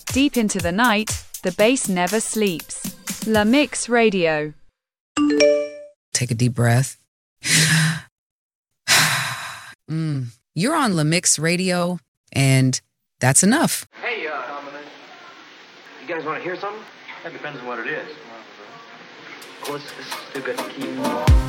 Deep into the night, the bass never sleeps. La Mix Radio. Take a deep breath. You're on La Mix Radio, and that's enough. Hey, you guys want to hear something? That depends on what it is. Well, let's do good. Keep.